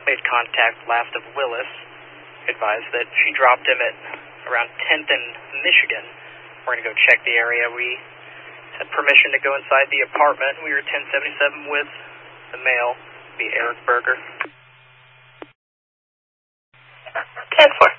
made contact last of Willis. Advised that she dropped him at around 10th and Michigan. We're going to go check the area. We had permission to go inside the apartment. We were 1077 with the male, be Eric Berger. 10-4.